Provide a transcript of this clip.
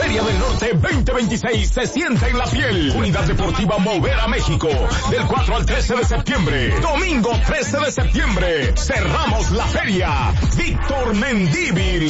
Feria del Norte 2026 se siente en la piel. Unidad Deportiva Mover a México. Del 4 al 13 de septiembre. Domingo 13 de septiembre. Cerramos la feria. Víctor Mendívil.